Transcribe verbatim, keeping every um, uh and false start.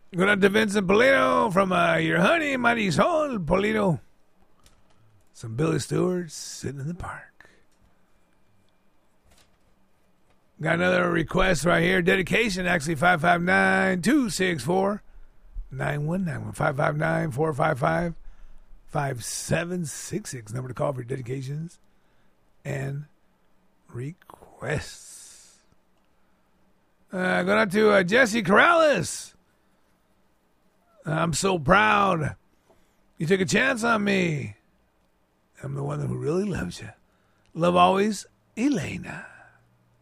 Going out to Vincent Polito from uh, your honey, mighty soul, Polito. Some Billy Stewart sitting in the park. Got another request right here. Dedication, actually, five five nine, two six four, nine one nine one. five five nine, four five five, five seven six six. Number to call for dedications and requests. Uh, going out to uh, Jesse Corrales. I'm so proud. You took a chance on me. I'm the one who really loves you. Love always, Elena.